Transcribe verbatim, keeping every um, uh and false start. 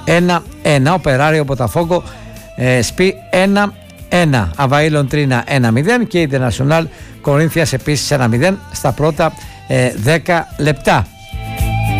ένα ένα. Οπεράριο Μποταφόγκο ε, Σπι ένα ένα. Αβαή Λοντρίνα ένα μηδέν και η Ιντερνασιονάλ Κορίνθιας επίσης ένα μηδέν στα πρώτα ε, δέκα λεπτά.